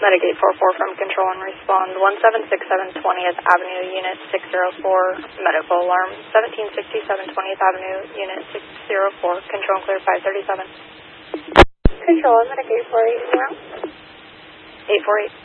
Metagate 44 from Control and respond 1767 20th Avenue, Unit 604, medical alarm 1767 20th Avenue, Unit 604, Control and clear 537. Control, Metagate 480. 848.